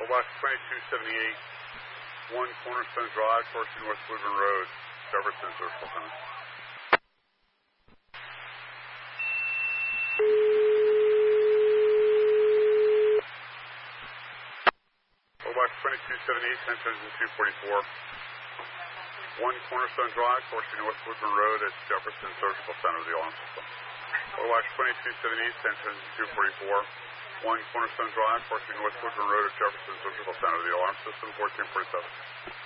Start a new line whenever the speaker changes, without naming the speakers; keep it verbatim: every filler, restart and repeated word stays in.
Box twenty-two seventy-eight, one Cornerstone Drive, Forestry North Woodburn Road, Jefferson Surgical Center. Box twenty-two seventy-eight, Central Engine two forty-four, one Cornerstone Drive, Forestry North Woodburn Road at Jefferson Surgical Center, the alarm system. Box twenty-two seventy-eight, Central Engine two forty-four, one Cornerstone Drive, Forestry North Woodburn Road at Jefferson Surgical Center, the alarm system, fourteen forty-seven.